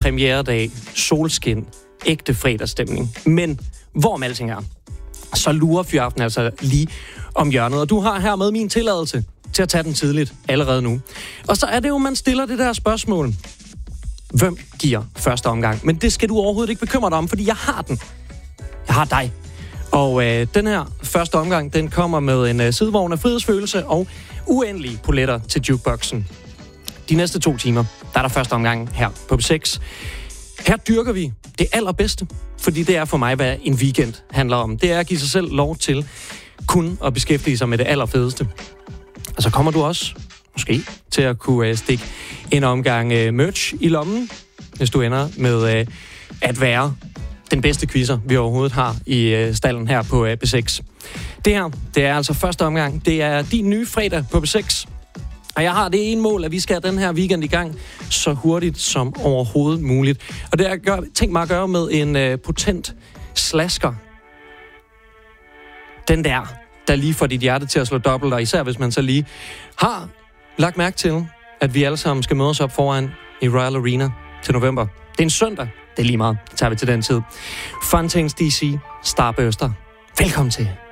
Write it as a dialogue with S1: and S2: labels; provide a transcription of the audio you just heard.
S1: premieredag, solskin, ægte fredagsstemning. Men hvorom alting er, så lurer Fyraften altså lige om hjørnet. Og du har hermed min tilladelse til at tage den tidligt allerede nu. Og så er det jo, man stiller det der spørgsmål. Hvem giver første omgang? Men det skal du overhovedet ikke bekymre dig om, fordi jeg har den. Jeg har dig. Og den her første omgang, den kommer med en sidevogn af frihedsfølelse og uendelige poletter til jukeboxen. De næste 2 timer, der er der første omgang her på B6. Her dyrker vi det allerbedste, fordi det er for mig, hvad en weekend handler om. Det er at give sig selv lov til kun at beskæftige sig med det allerfedeste. Og så kommer du også, måske, til at kunne stikke en omgang merch i lommen, hvis du ender med at være den bedste quizzer, vi overhovedet har i stallen her på B6. Det her, det er altså første omgang. Det er din nye fredag på B6. Og jeg har det ene mål, at vi skal have den her weekend i gang så hurtigt som overhovedet muligt. Og det har tænkt mig at gøre med en potent slasker. Den der lige får dit hjerte til at slå dobbelt, og især hvis man så lige har lagt mærke til, at vi alle sammen skal mødes op foran i Royal Arena til november. Det er en søndag. Det er lige meget. Det tager vi til den tid. Fun Things DC, Starburster. Velkommen til.